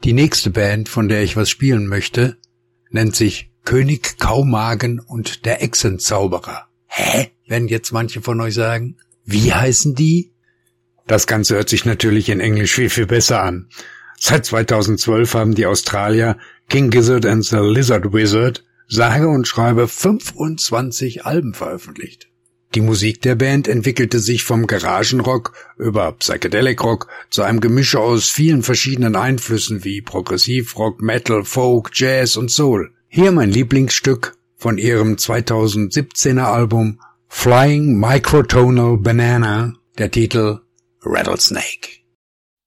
Die nächste Band, von der ich was spielen möchte, nennt sich König Kaumagen und der Echsenzauberer. Hä? Werden jetzt manche von euch sagen. Wie heißen die? Das Ganze hört sich natürlich in Englisch viel, viel besser an. Seit 2012 haben die Australier King Gizzard and the Lizard Wizard sage und schreibe 25 Alben veröffentlicht. Die Musik der Band entwickelte sich vom Garagenrock über Psychedelic Rock zu einem Gemisch aus vielen verschiedenen Einflüssen wie Progressivrock, Metal, Folk, Jazz und Soul. Hier mein Lieblingsstück von ihrem 2017er Album Flying Microtonal Banana, der Titel Rattlesnake.